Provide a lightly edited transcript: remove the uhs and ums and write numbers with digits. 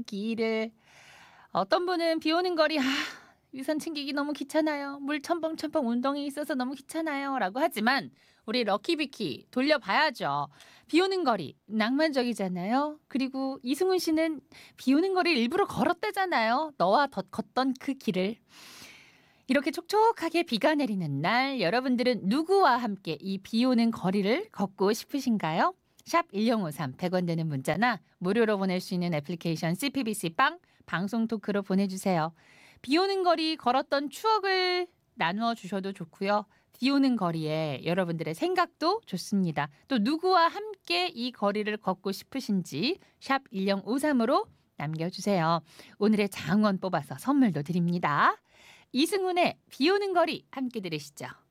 길을. 어떤 분은 비 오는 거리 유산 챙기기 너무 귀찮아요. 물 첨벙첨벙 운동이 있어서 너무 귀찮아요. 라고 하지만 우리 럭키비키 돌려봐야죠. 비 오는 거리 낭만적이잖아요. 그리고 이승훈 씨는 비 오는 거리를 일부러 걸었대잖아요. 너와 걷던 그 길을. 이렇게 촉촉하게 비가 내리는 날 여러분들은 누구와 함께 이 비 오는 거리를 걷고 싶으신가요? 샵 1053 100원 되는 문자나 무료로 보낼 수 있는 애플리케이션 CPBC 빵 방송 토크로 보내주세요. 비 오는 거리 걸었던 추억을 나누어 주셔도 좋고요. 비 오는 거리에 여러분들의 생각도 좋습니다. 또 누구와 함께 이 거리를 걷고 싶으신지 샵 1053으로 남겨주세요. 오늘의 장원 뽑아서 선물도 드립니다. 이승훈의 비 오는 거리 함께 들으시죠.